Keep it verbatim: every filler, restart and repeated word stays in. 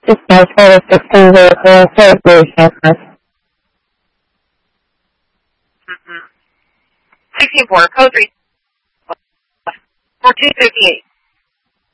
dispatch for the sixteen vehicle service service. Mm-hmm. sixteen four, code three, four two fifty-eight.